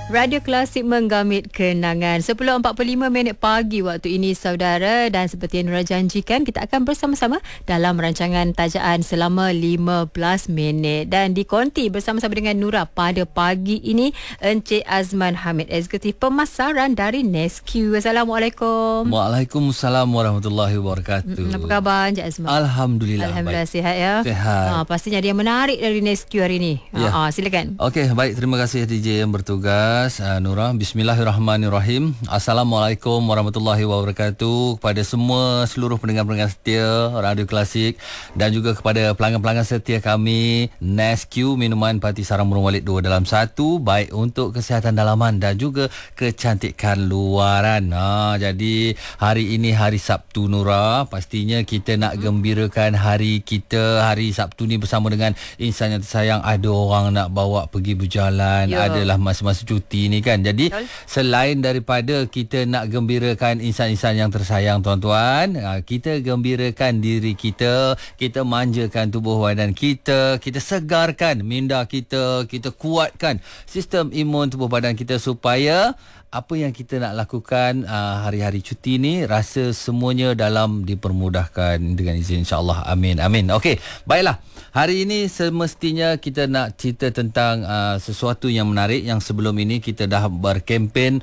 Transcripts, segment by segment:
Radio Klasik menggamit kenangan 10.45 pagi waktu ini saudara, dan seperti yang Nura janjikan kita akan bersama-sama dalam rancangan tajaan selama 15 minit dan dikonti bersama-sama dengan Nura pada pagi ini Encik Azman Hamid, Eksekutif Pemasaran dari Nesque. Assalamualaikum. Waalaikumsalam warahmatullahi wabarakatuh. Apa khabar Encik Azman? Alhamdulillah baik. Sihat ya. Sihat. Pastinya dia menarik dari Nesque hari ini. Ya. Silakan. Okey, baik, terima kasih DJ yang bertugas. Nura, bismillahirrahmanirrahim. Assalamualaikum warahmatullahi wabarakatuh kepada seluruh pendengar-pendengar setia Radio Klasik dan juga kepada pelanggan-pelanggan setia kami Nesque, minuman parti sarang burung walit 2 dalam 1, baik untuk kesihatan dalaman dan juga kecantikan luaran. Jadi hari ini hari Sabtu Nura, pastinya kita nak gembirakan hari kita. Hari Sabtu ni bersama dengan insan yang tersayang, ada orang nak bawa pergi berjalan, adalah masa-masa cuti ni kan. Jadi selain daripada kita nak gembirakan insan-insan yang tersayang tuan-tuan, kita gembirakan diri kita, kita manjakan tubuh badan kita, kita segarkan minda kita, kita kuatkan sistem imun tubuh badan kita supaya apa yang kita nak lakukan hari-hari cuti ni rasa semuanya dalam dipermudahkan dengan izin insya-Allah. Amin amin. Okey, baiklah. Hari ini semestinya kita nak cerita tentang sesuatu yang menarik yang sebelum ini kita dah berkempen,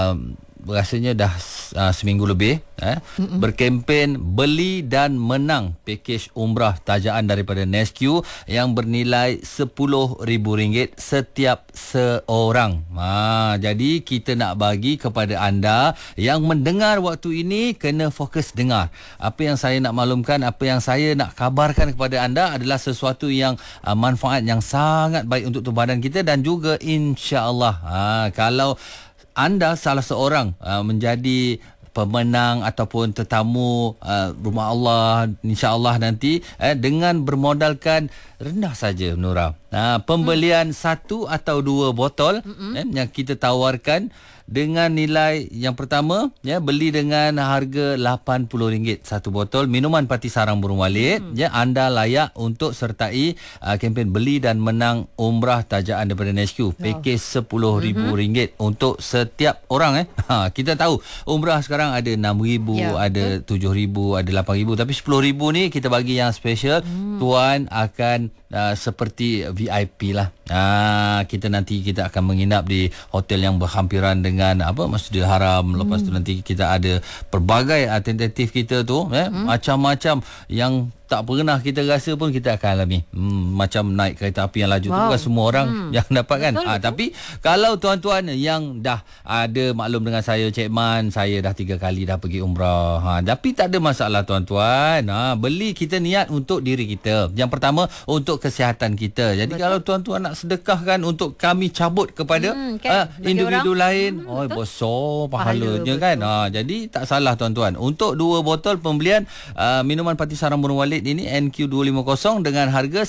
rasanya dah seminggu lebih berkempen beli dan menang pakej umrah tajaan daripada Nesque yang bernilai RM10,000 setiap seorang. Jadi kita nak bagi kepada anda yang mendengar waktu ini, kena fokus dengar. Apa yang saya nak maklumkan, apa yang saya nak kabarkan kepada anda adalah sesuatu yang manfaat yang sangat baik untuk tubuh badan kita dan juga insya-Allah kalau anda salah seorang menjadi pemenang ataupun tetamu rumah Allah insya-Allah nanti dengan bermodalkan rendah saja Nura. Pembelian 1 atau 2 botol yang kita tawarkan dengan nilai yang pertama beli dengan harga RM80 satu botol minuman parti sarang burung walit, anda layak untuk sertai kempen beli dan menang umrah tajaan daripada Nesque pakej RM10,000 untuk setiap orang. Kita tahu umrah sekarang ada RM6,000, ada RM7,000, ada RM8,000, tapi RM10,000 ni kita bagi yang special. Tuan akan seperti VIP lah. Kita akan menginap di hotel yang berhampiran dengan Masjidil Haram. Lepas tu nanti kita ada pelbagai tentatif kita tu macam-macam yang tak pernah kita rasa pun kita akan alami. Macam naik kereta api yang laju tu bukan semua orang yang dapat kan. Tapi kalau tuan-tuan yang dah ada maklum dengan saya, Cik Man, saya dah 3 kali dah pergi umrah. Tapi tak ada masalah tuan-tuan. Beli kita niat untuk diri kita. Yang pertama untuk kesihatan kita. Jadi kalau tuan-tuan nak sedekahkan untuk kami cabut kepada individu lain, besar pahalanya kan. Jadi tak salah tuan-tuan. Untuk 2 botol pembelian minuman parti sarang burung walit ini NQ250 dengan harga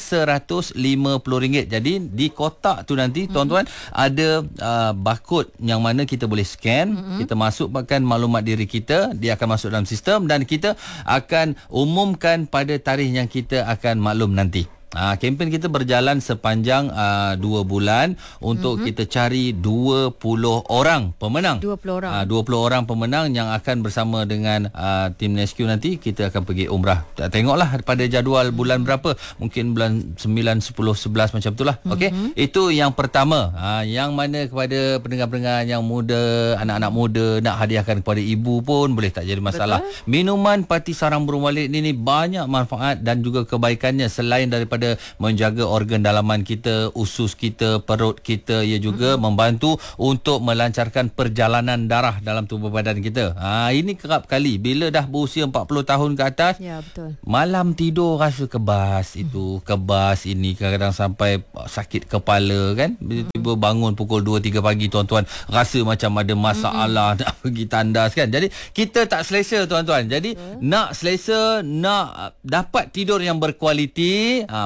RM150. Jadi di kotak tu nanti tuan-tuan ada barcode yang mana kita boleh scan, kita masukkan maklumat diri kita, dia akan masuk dalam sistem dan kita akan umumkan pada tarikh yang kita akan maklum nanti. Kempen kita berjalan sepanjang 2 bulan untuk kita cari 20 orang pemenang. 20 orang pemenang yang akan bersama dengan tim Nesque nanti kita akan pergi umrah. Tengoklah pada jadual bulan berapa, mungkin bulan 9, 10, 11 macam itulah. Okey, itu yang pertama. Yang mana kepada pendengar-pendengar yang muda, anak-anak muda nak hadiahkan kepada ibu pun boleh, tak jadi masalah. Betul. Minuman parti sarang burung walit ini banyak manfaat dan juga kebaikannya selain daripada menjaga organ dalaman kita, usus kita, perut kita, ia juga membantu untuk melancarkan perjalanan darah dalam tubuh badan kita. Ini kerap kali bila dah berusia 40 tahun ke atas, betul, malam tidur rasa kebas, itu kebas ini, kadang-kadang sampai sakit kepala kan. Tiba-tiba bangun pukul 2-3 pagi tuan-tuan rasa macam ada masalah nak pergi tandas kan. Jadi kita tak selesa tuan-tuan. Jadi nak selesa, nak dapat tidur yang berkualiti,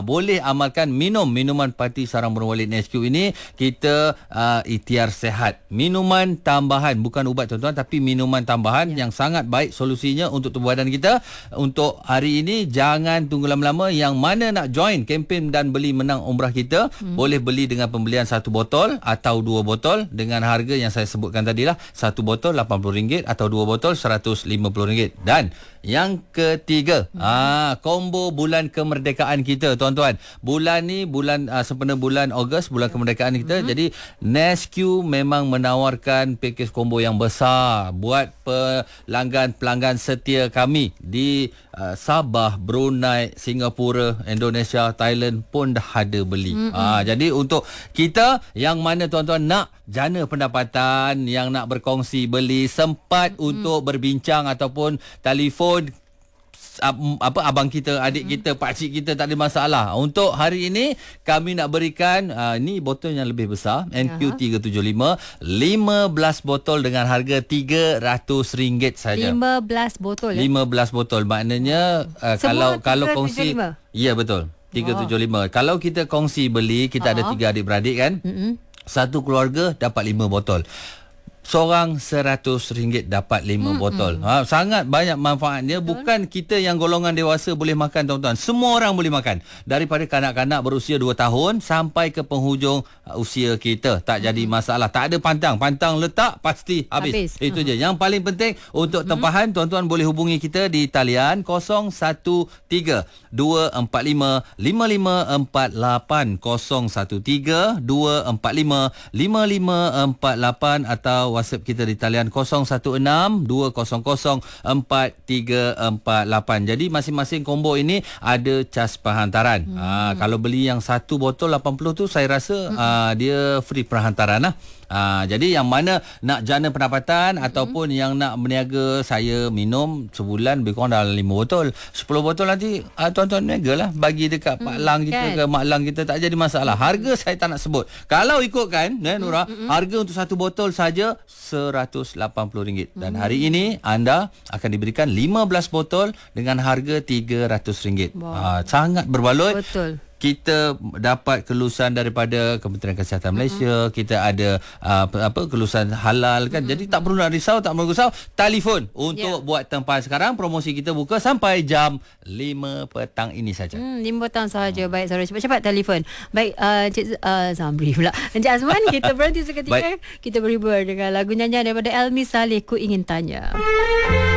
boleh amalkan minum minuman Parti Sarang Burung Walet Nesque ini. Kita ikhtiar sehat. Minuman tambahan, bukan ubat tuan-tuan, tapi minuman tambahan yang sangat baik solusinya untuk tubuh badan kita. Untuk hari ini jangan tunggu lama-lama. Yang mana nak join kempen dan beli menang umrah kita, boleh beli dengan pembelian 1 botol atau 2 botol dengan harga yang saya sebutkan tadilah. 1 botol RM80 atau 2 botol RM150. Dan yang ketiga, combo bulan kemerdekaan kita tuan-tuan. Bulan ni sempena bulan Ogos, bulan kemerdekaan kita. Jadi Nesque memang menawarkan pakej combo yang besar buat pelanggan setia kami di Sabah, Brunei, Singapura, Indonesia, Thailand pun dah ada beli. Jadi untuk kita yang mana tuan-tuan nak jana pendapatan, yang nak berkongsi beli, sempat untuk berbincang ataupun telefon abang kita, adik kita, pakcik kita, tak ada masalah. Untuk hari ini kami nak berikan ni botol yang lebih besar, NQ375, 15 botol dengan harga RM300 saja. 15 botol 15 botol. Maknanya kalau kongsi, ya betul, 375. Kalau kita kongsi beli, kita ada 3 adik-beradik kan. Satu keluarga dapat 5 botol. Seorang RM100 dapat 5 botol. Sangat banyak manfaatnya. Bukan kita yang golongan dewasa boleh makan tuan-tuan. Semua orang boleh makan. Daripada kanak-kanak berusia 2 tahun sampai ke penghujung usia kita. Tak jadi masalah. Tak ada pantang. Pantang letak pasti habis. Itu je. Yang paling penting untuk tempahan, tuan-tuan boleh hubungi kita di talian 013 245 5548 013 245 5548 atau WhatsApp kita di talian 016 200 4348. Jadi masing-masing combo ini ada cas penghantaran. Kalau beli yang 1 botol 80 tu saya rasa dia free penghantaran lah. Jadi yang mana nak jana pendapatan ataupun yang nak berniaga, saya minum sebulan lebih kurang dalam 5 botol 10 botol nanti tuan-tuan niaga lah, bagi dekat Pak Lang kita ke Mak Lang kita, tak jadi masalah. Harga saya tak nak sebut. Kalau ikutkan Nura, harga untuk 1 botol saja RM180. Dan hari ini anda akan diberikan 15 botol dengan harga RM300. Sangat berbaloi. Betul. Kita dapat kelulusan daripada Kementerian Kesihatan Malaysia, kita ada kelulusan halal kan. Jadi tak perlu nak risau, tak perlu risau. Telefon untuk buat tempahan sekarang. Promosi kita buka sampai jam 5 petang ini saja. 5 petang sahaja. Baik, saudara, cepat-cepat telefon. Baik, Cik Zamri pula. Encik Azman, kita berhenti seketika. Kita berhibur dengan lagu nyanyian daripada Elmi Saleh, Ku Ingin Tanya.